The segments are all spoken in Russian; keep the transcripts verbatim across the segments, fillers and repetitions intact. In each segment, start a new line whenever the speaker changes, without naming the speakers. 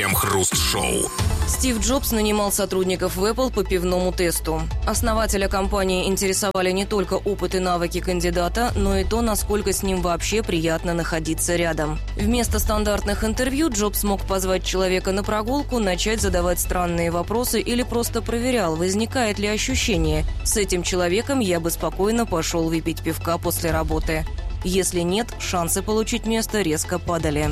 Крем-хруст-шоу.
Стив Джобс нанимал сотрудников в Apple по пивному тесту. Основателя компании интересовали не только опыт и навыки кандидата, но и то, насколько с ним вообще приятно находиться рядом. Вместо стандартных интервью Джобс мог позвать человека на прогулку, начать задавать странные вопросы или просто проверял, возникает ли ощущение: с этим человеком я бы спокойно пошел выпить пивка после работы. Если нет, шансы получить место резко падали.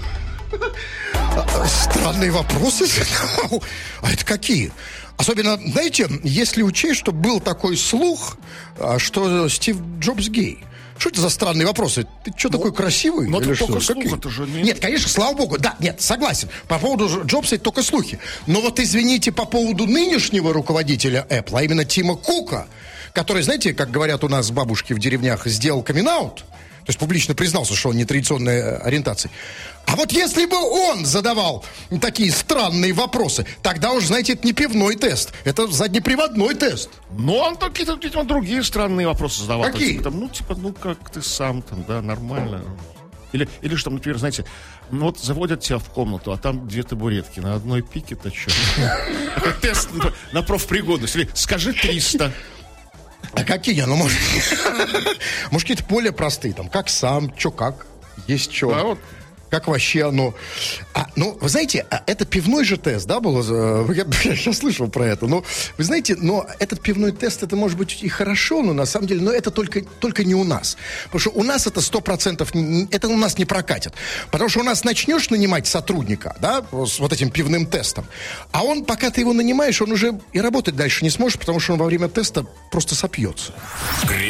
Странные вопросы? А это какие? Особенно, знаете, если учесть, что был такой слух, что Стив Джобс гей. Что это за странные вопросы? Ты что, ну, такой красивый?
Ну, это только
что?
слух, это же не...
Нет, конечно, слава богу, да, нет, согласен. По поводу Джобса это только слухи. Но вот, извините, по поводу нынешнего руководителя Apple, а именно Тима Кука, который, знаете, как говорят у нас бабушки в деревнях, сделал камин-аут, то есть публично признался, что он нетрадиционной ориентации. А вот если бы он задавал такие странные вопросы, тогда уж, знаете, это не пивной тест, это заднеприводной тест.
Ну, он какие-то, видимо, другие странные вопросы задавал.
Какие?
Типа, там, ну, типа, ну, как ты сам там, да, нормально. Или, или что, например, знаете, ну вот заводят тебя в комнату, а там две табуретки, на одной пике-то что? Тест на профпригодность. Или скажи триста.
А какие? Ну, может, может, какие-то более простые, там, как сам, чё как, есть чё.
Да, вот.
Как вообще оно... А, ну, вы знаете, это пивной же тест, да, был? Я, я сейчас слышал про это. Но, вы знаете, но этот пивной тест, это может быть и хорошо, но на самом деле, но это только, только не у нас. Потому что у нас это сто процентов, это у нас не прокатит. Потому что у нас начнешь нанимать сотрудника, да, с вот этим пивным тестом, а он, пока ты его нанимаешь, он уже и работать дальше не сможет, потому что он во время теста просто сопьется.